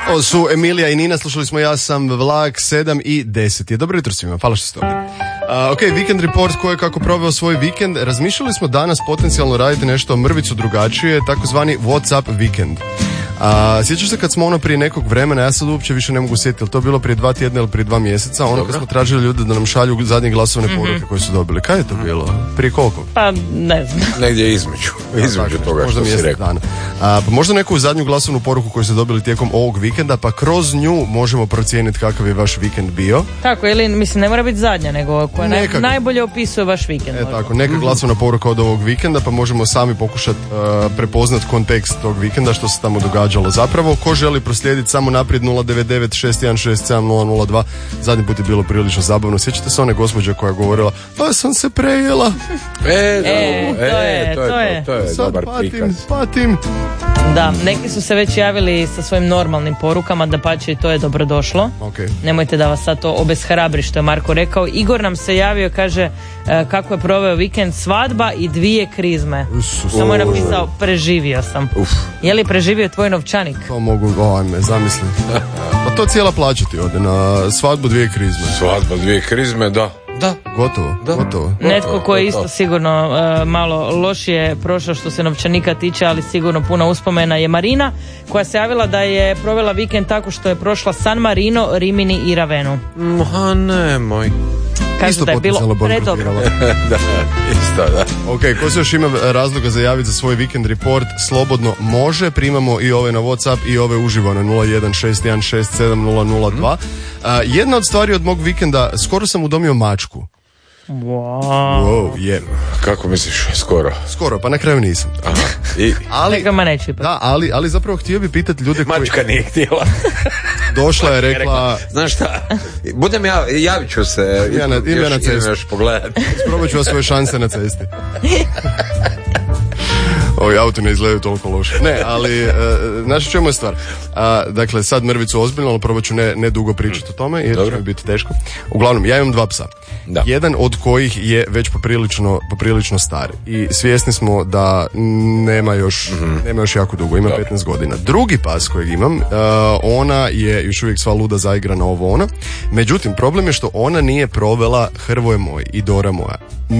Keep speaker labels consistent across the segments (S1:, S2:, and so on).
S1: Ovo su Emilija i Nina, slušali smo Ja sam vlak 7 i 10. Dobro jutro svima, hvala što ste ovdje. Ok, Weekend Report, ko je kako proveo svoj vikend. Razmišljali smo danas potencijalno raditi nešto mrvicu drugačije, takozvani What's Up Weekend. Sjećaš se kad smo prije nekog vremena, ja sad uopće više ne mogu sjetiti, ili to bilo prije 2 tjedna ili prije 2 mjeseca, kad smo tražili ljude da nam šalju zadnje glasovne poruke koje su dobili. Kaj je to bilo? Prije koliko?
S2: Pa ne znam.
S3: Negdje između toga
S1: možda
S3: što si rekao.
S1: Dana. Pa možda neku zadnju glasovnu poruku koju ste dobili tijekom ovog vikenda, pa kroz nju možemo procijeniti kakav je vaš vikend bio.
S2: Tako, ili mislim ne mora biti zadnja, nego koja najbolje opisuje vaš vikend.
S1: Tako, neka glasovna poruka od ovog vikenda, pa možemo sami pokušati prepoznati kontekst tog vikenda, što se tamo događalo zapravo. Ko želi proslijediti, samo naprijed 099 616 7002. Zadnji put je bilo prilično zabavno. Sjećate se one gospođe koja je govorila, pa sam se prejela.
S3: To je dobar prikaz.
S1: Patim.
S2: Da, neki su se već javili sa svojim normalnim porukama, dapače i to je dobrodošlo.
S1: Okay.
S2: Nemojte da vas sad to obeshrabri što je Marko rekao. Igor nam se javio, kaže kako je proveo vikend, svadba i 2 krizme. Samo je napisao, preživio sam. Je li preživio tvoj novčanik?
S1: To mogu, zamisli. Pa to cijela plaća ti ode na svadbu 2 krizme.
S3: Svadba 2 krizme, da.
S1: Gotovo.
S2: Netko koji je isto sigurno malo lošije prošao što se novčanika tiče, ali sigurno puno uspomena je Marina, koja se javila da je provela vikend tako što je prošla San Marino, Rimini i Ravenu.
S3: Nemoj.
S2: Kažu da je bilo predobro.
S3: Da, isto, da.
S1: Ok, ko se još ima razloga za javiti za svoj vikend report, slobodno može, primamo i ove na Whatsapp i ove uživo na 016167002. Jedna od stvari od mog vikenda, skoro sam udomio mačku.
S2: Wow,
S1: je.
S3: Kako misliš, skoro?
S1: Skoro, pa na kraju nisam.
S3: Aha.
S1: Ali zapravo htio bi pitati ljude koji...
S3: Mačka nije htjela.
S1: Došla je, rekla...
S3: Znaš šta, javit ću se.
S1: Idem na cestu.
S3: Još pogledati.
S1: Probat ću vas svoje šanse na cesti. Ovi auto ne izgledaju toliko loše. Ne, ali znaš čemu je stvar? Dakle, sad mrvicu ozbiljno, ali probat ću ne dugo pričati o tome, jer će mi biti teško. Uglavnom, ja imam 2 psa. Da. Jedan od kojih je već poprilično star. I svjesni smo da nema još jako dugo, ima 15 godina. Drugi pas kojeg imam, ona je još uvijek sva luda zaigrana ovo ona. Međutim, problem je što ona nije provela, Hrvoje moj i Dora moja,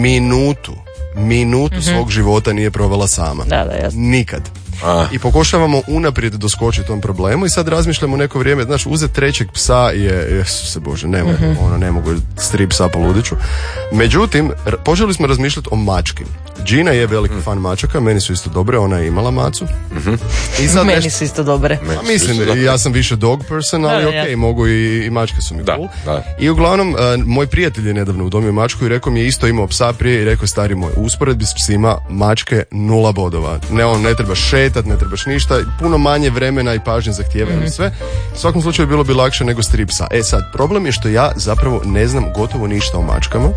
S1: minutu svog života nije provela sama.
S2: Da, jasno.
S1: Nikad. I pokušavamo unaprijed doskočiti tom problemu i sad razmišljamo neko vrijeme, znaš, uzeti 3. psa je, Jesuse Bože, ne mogu 3 psa po ludiću. Međutim, počeli smo razmišljati o mački. Gina je veliki fan mačaka, meni su isto dobre, ona je imala macu.
S2: I sad meni su isto dobre.
S1: Mislim, ja sam više dog person, ali mogu i mačke su mi cool. I uglavnom, moj prijatelj je nedavno udomio mačku i rekao mi je isto imao psa prije i rekao, stari moj, usporedbi s psima, mačke 0 bodova. Ne trebaš šetat, ne trebaš ništa, puno manje vremena i pažnje zahtijevaju i sve. U svakom slučaju bilo bi lakše nego s 3 psa. Sad, problem je što ja zapravo ne znam gotovo ništa o mačkama.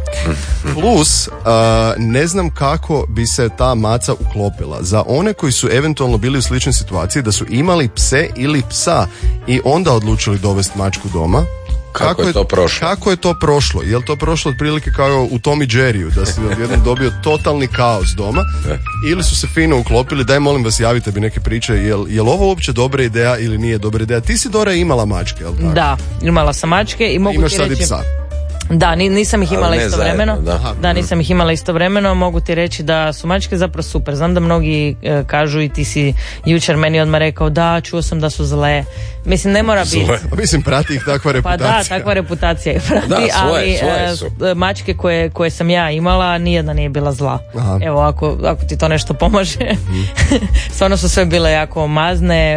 S1: Plus, ne znam kako bi se ta maca uklopila. Za one koji su eventualno bili u sličnoj situaciji, da su imali pse ili psa i onda odlučili dovesti mačku doma, Kako je to prošlo? Je li to prošlo otprilike kao u Tom i Jerryu, da si odjednom dobio totalni kaos doma, ili su se fino uklopili? Daj, molim vas, javite mi neke priče, je li ovo uopće dobra ideja ili nije dobra ideja? Ti si, Dora, imala mačke, jel tako?
S2: Da, imala sam mačke i mogu
S1: imaš
S2: ti reći...
S1: Imaš sad i psa?
S2: Da, nisam ih imala istovremeno. Nisam ih imala istovremeno. Mogu ti reći da su mačke zapravo super. Znam da mnogi kažu, i ti si jučer meni odmah rekao, da, čuo sam da su zle. Mislim, ne mora biti.
S1: Mislim, prati ih takva reputacija.
S2: Pa da, takva reputacija ih prati, ali mačke koje sam ja imala, nijedna nije bila zla. Aha. Evo, ako ti to nešto pomože. Stvarno su sve bile jako mazne,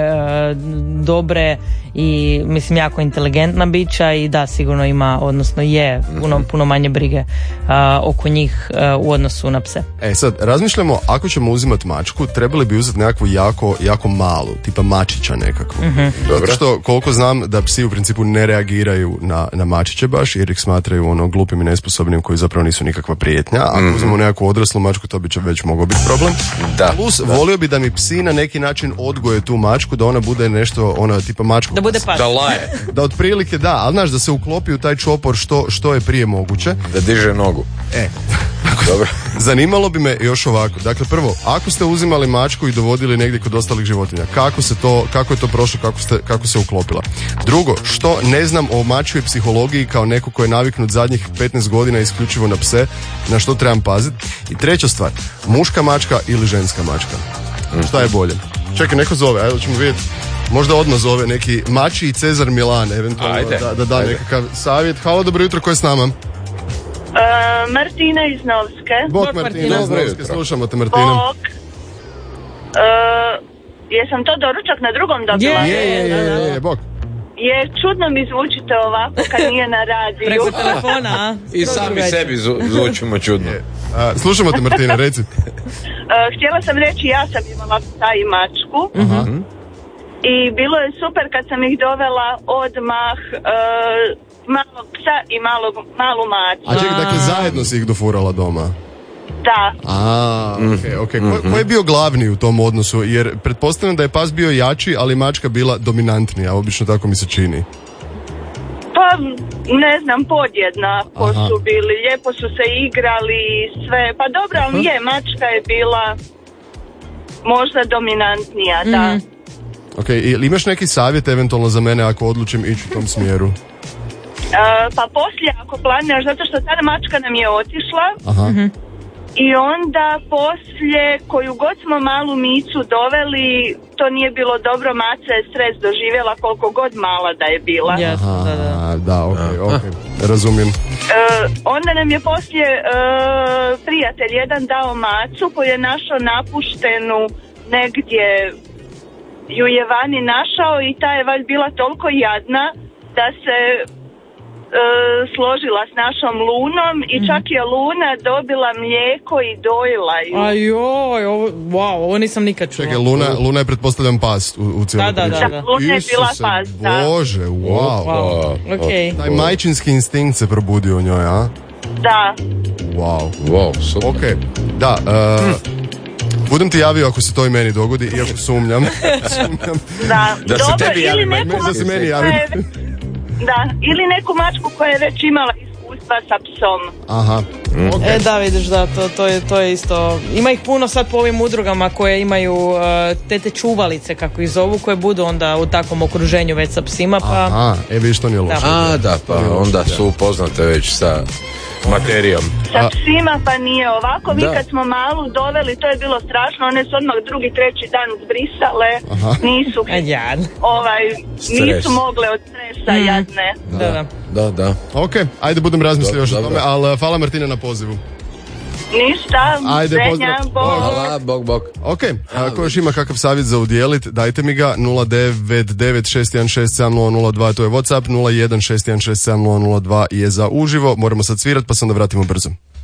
S2: dobre i mislim jako inteligentna bića i da, sigurno ima, odnosno je puno manje brige oko njih u odnosu na pse.
S1: Sad, razmišljamo, ako ćemo uzimati mačku, trebali bi uzeti nekakvu jako malu, tipa mačića nekakvu. Zato što, koliko znam, da psi u principu ne reagiraju na mačiće baš, jer ih smatraju glupim i nesposobnim, koji zapravo nisu nikakva prijetnja. Ako uzmemo nekakvu odraslu mačku, to bi već mogao biti problem. Plus, volio bi da mi psi na neki način odgoje tu mačku, da ona bude nešto, ona tipa mačku.
S2: Da bude pas.
S3: Da laje.
S1: Da otprilike ali znaš, da se uklopi u taj čopor što je prije moguće.
S3: Da diže nogu.
S1: Tako
S3: Dobro.
S1: Zanimalo bi me još ovako. Dakle, prvo, ako ste uzimali mačku i dovodili negdje kod ostalih životinja, kako je to prošlo, kako se uklopila? Drugo, što ne znam o mačjoj psihologiji kao neko ko je naviknut zadnjih 15 godina isključivo na pse, na što trebam paziti? I treća stvar, muška mačka ili ženska mačka? Šta je bolje? Čekaj, neko zove, ajde ćemo vidjeti. Možda odmah zove neki Mači i Cezar Milan, eventualno da da nekakav savjet. Halo, dobro jutro, ko je s nama?
S4: Martina iz Novske.
S1: Bok Martina iz Novske, slušamo te Martina.
S4: Bok. Jesam to doručak na drugom dobila?
S1: Je, bok.
S4: Je, čudno mi zvučite ovako kad nije na radiju.
S2: Preko telefona.
S3: I sami sebi zvučimo čudno.
S1: Slušamo te Martina, reci.
S4: Htjela sam reći, ja sam imala psa i mačku. I bilo je super kad sam ih dovela odmah malog psa i malu mačku.
S1: A čekaj, dakle zajedno si ih dofurala doma?
S4: Da.
S1: Okay. Ko je bio glavni u tom odnosu? Jer pretpostavljam da je pas bio jači, ali mačka bila dominantnija, obično tako mi se čini.
S4: Pa, ne znam, podjednako su bili, lijepo su se igrali i sve. Pa dobro, ali mačka je bila možda dominantnija, da.
S1: Ok, ili imaš neki savjet eventualno za mene ako odlučim ići u tom smjeru?
S4: Pa poslije ako planiraš, zato što tada mačka nam je otišla. I onda poslije koju god smo malu Micu doveli, to nije bilo dobro, maca je stres doživjela koliko god mala da je bila.
S1: Ok, razumijem.
S4: Onda nam je poslije prijatelj jedan dao macu koju je našao napuštenu negdje, ju je vani našao i ta je valjda bila toliko jadna da se složila s našom Lunom i čak je Luna dobila mlijeko i dojila ju.
S2: Ajoj, ovo nisam nikad čula.
S1: Čekaj, Luna je pretpostavljam pas u cijeloj priči.
S4: Da, Luna je bila pas, da.
S1: Bože, wow.
S2: Okay.
S1: Taj majčinski instinkt se probudio u njoj, a?
S4: Da.
S3: Wow, super.
S1: Ok, da, budem ti javio ako se to i meni dogodi, iako sumnjam.
S3: Da se tebi javi,
S1: da se meni javi.
S4: Da, ili neku mačku koja je već imala iskustva sa psom.
S1: Aha. Okay.
S2: Da, vidiš, da, to je isto. Ima ih puno sad po ovim udrugama koje imaju tete čuvalice, kako ih zovu, koje budu onda u takvom okruženju već sa psima, pa...
S1: Aha, vidiš, to nije loše.
S3: Pa onda su upoznate već sa materijom.
S4: Sa psima pa nije ovako. Mi kad smo malu doveli, to je bilo strašno. One su odmah drugi, treći dan zbrisale. Nisu mogle od stresa, jadne.
S3: Da.
S1: Ok, ajde budem razmislio još o tome, ali hvala Martina na pozivu.
S4: Ništa, sretnja,
S3: bok.
S1: Ok, ako još ima kakav savjet za udjelit, dajte mi ga. 09961670002, to je WhatsApp. 016167002 je za uživo. Moramo sad svirat, pa se onda vratimo brzo.